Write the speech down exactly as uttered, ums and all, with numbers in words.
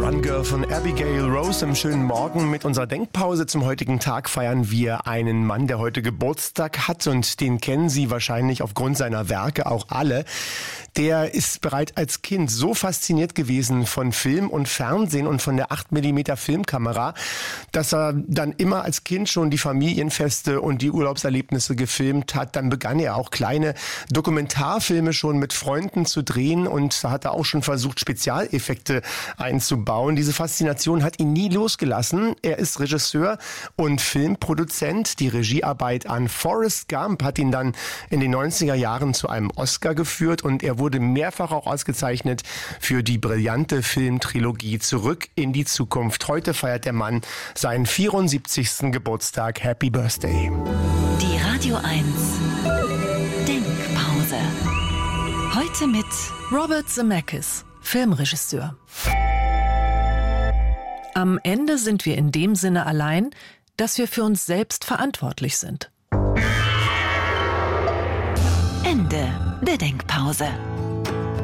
Run Girl von Abigail Rose. Im schönen Morgen mit unserer Denkpause zum heutigen Tag feiern wir einen Mann, der heute Geburtstag hat, und den kennen Sie wahrscheinlich aufgrund seiner Werke auch alle. Der ist bereits als Kind so fasziniert gewesen von Film und Fernsehen und von der acht Millimeter Filmkamera, dass er dann immer als Kind schon die Familienfeste und die Urlaubserlebnisse gefilmt hat. Dann begann er auch kleine Dokumentarfilme schon mit Freunden zu drehen, und da hat er auch schon versucht, Spezialeffekte einzubauen. Diese Faszination hat ihn nie losgelassen. Er ist Regisseur und Filmproduzent. Die Regiearbeit an Forrest Gump hat ihn dann in den neunziger Jahren zu einem Oscar geführt, und er wurde mehrfach auch ausgezeichnet für die brillante Filmtrilogie Zurück in die Zukunft. Heute feiert der Mann seinen vierundsiebzigsten Geburtstag. Happy Birthday. Die Radio eins Denkpause. Heute mit Robert Zemeckis, Filmregisseur. Am Ende sind wir in dem Sinne allein, dass wir für uns selbst verantwortlich sind. Ende der Denkpause.